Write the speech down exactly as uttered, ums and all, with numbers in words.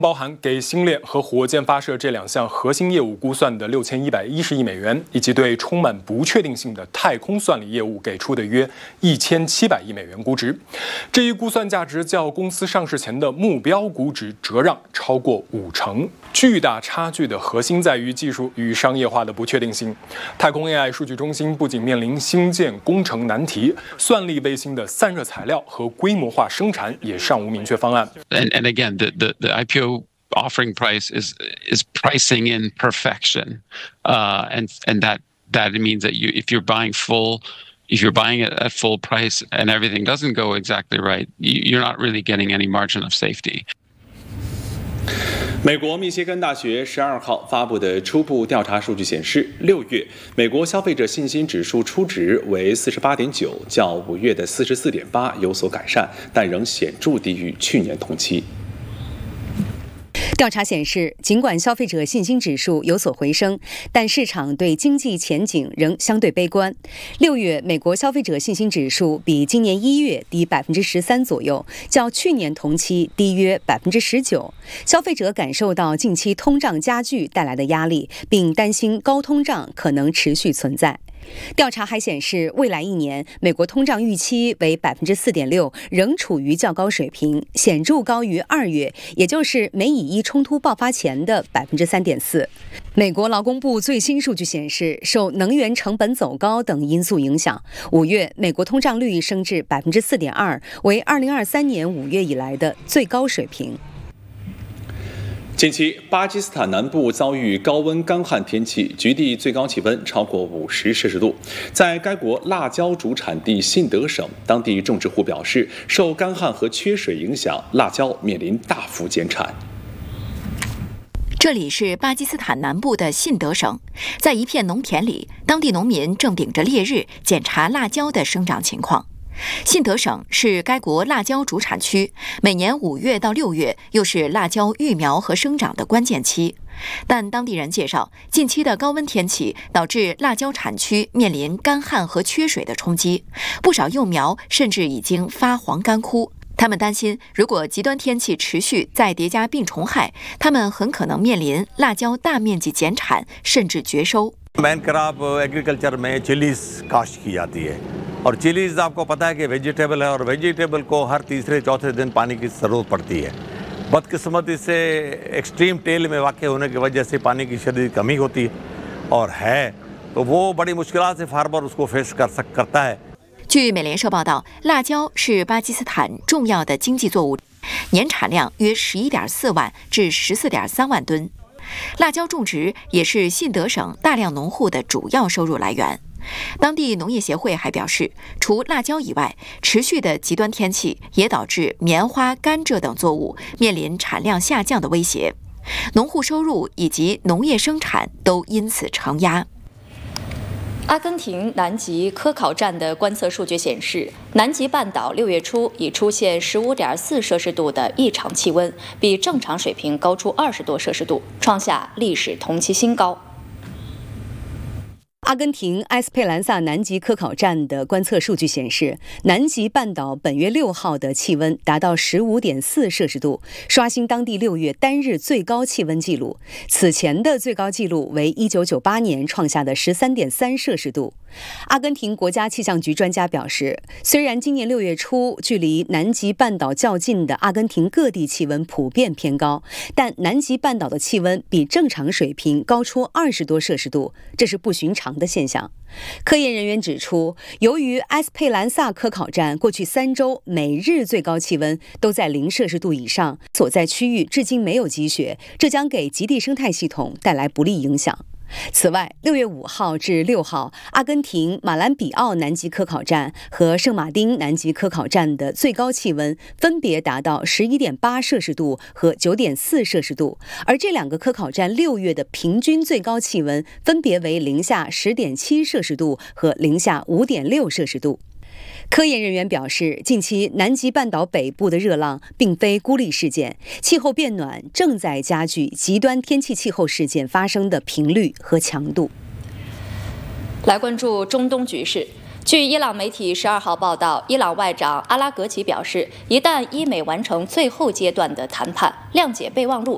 包含给星链和火箭发射这两项核心业务估算的六千一百一十亿美元，以及对充满不确定性的太空算力业务给出的约一千七百亿美元估值。这一估算价值较公司上市前的目标估值折让超过五成。巨大差距的核心在于技术与商业化的不确定性。太空 A I 数据中心不仅面临新建工程难题，算力卫星的散热材料和规模化生产也尚无明确方案。 And, and again, the, the, the I P O offering price is is pricing in perfection, uh, and and that that means that you if you're buying full, if you're buying it at full price and everything doesn't go exactly right, you're not really getting any margin of safety. 美国密歇根大学十二号发布的初步调查数据显示，六月美国消费者信心指数初值为四十八点九，较五月的四十四点八有所改善，但仍显著低于去年同期。 调查显示，尽管消费者信心指数有所回升，但市场对经济前景仍相对悲观。六月美国消费者信心指数比今年一月低百分之十三左右，较去年同期低约百分之十九。消费者感受到近期通胀加剧带来的压力，并担心高通胀可能持续存在。调查还显示，未来一年美国通胀预期为百分之四点六，仍处于较高水平，显著高于二月，也就是美以伊冲突爆发前的百分之三点四。美国劳工部最新数据显示，受能源成本走高等因素影响，五月美国通胀率升至百分之四点二，为二零二三年五月以来的最高水平。 近期，巴基斯坦南部遭遇高温干旱天气，局地最高气温超过五十摄氏度。在该国辣椒主产地信德省，当地种植户表示，受干旱和缺水影响，辣椒面临大幅减产。 这里是巴基斯坦南部的信德省，在一片农田里，当地农民正顶着烈日检查辣椒的生长情况。信德省是该国辣椒主产区，每年五月到六月又是辣椒育苗和生长的关键期。但当地人介绍，近期的高温天气导致辣椒产区面临干旱和缺水的冲击，不少幼苗甚至已经发黄干枯。他们担心，如果极端天气持续，再叠加病虫害，他们很可能面临辣椒大面积减产，甚至绝收。 main crop agriculture में चिलीज काश्त की जाती है और चिलीज आपको पता है कि वेजिटेबल है और वेजिटेबल को हर तीसरे चौथे दिन पानी की ज़रूरत पड़ती है। बदकिस्मती से एक्सट्रीम टेल में वाक़ होने की वजह से पानी की शदीद कमी होती है और है तो वो बड़ी मुश्किल से फार्मर उसको फेस कर सक करता है。 据美联社报道，辣椒是巴基斯坦重要的经济作物，年产量约十一点四万至十四点三万吨。辣椒种植也是信德省大量农户的主要收入来源。当地农业协会还表示，除辣椒以外，持续的极端天气也导致棉花、甘蔗等作物面临产量下降的威胁，农户收入以及农业生产都因此承压。 阿根廷南极科考站的观测数据显示，南极半岛六月初已出现十五点四摄氏度的异常气温，比正常水平高出二十多摄氏度，创下历史同期新高。 阿根廷埃斯佩兰萨南极科考站的观测数据显示，南极半岛本月六号的气温达到 十五点四摄氏度，刷新当地六月单日最高气温纪录。此前的最高纪录为一九九八年创下的 十三点三摄氏度。阿根廷国家气象局专家表示，虽然今年六月初距离南极半岛较近的阿根廷各地气温普遍偏高，但南极半岛的气温比正常水平高出二十多摄氏度，这是不寻常的现象。科研人员指出，由于埃斯佩兰萨科考站过去三周每日最高气温都在零摄氏度以上，所在区域至今没有积雪，这将给极地生态系统带来不利影响。此外，六月五号至六号，阿根廷马兰比奥南极科考站和圣马丁南极科考站的最高气温分别达到 十一点八摄氏度和 九点四摄氏度，而这两个科考站六月的平均最高气温分别为零下 十点七摄氏度和零下 五点六摄氏度。科研人员表示，近期南极半岛北部的热浪并非孤立事件，气候变暖正在加剧极端天气气候事件发生的频率和强度。 来关注中东局势。据伊朗媒体十二号报道，伊朗外长阿拉格齐表示，一旦伊美完成最后阶段的谈判，谅解备忘录